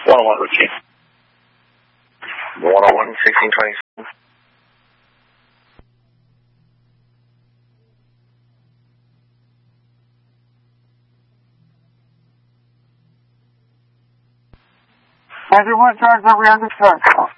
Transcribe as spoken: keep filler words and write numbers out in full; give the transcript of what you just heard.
one oh one routine. one oh one, sixteen twenty-seven. Everyone turns over on the truck.